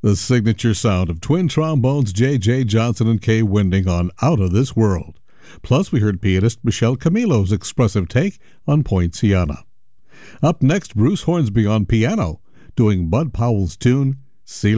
The signature sound of twin trombones J.J. Johnson and Kay Winding on Out of This World. Plus, we heard pianist Michelle Camilo's expressive take on Poinciana. Up next, Bruce Hornsby on piano, doing Bud Powell's tune, See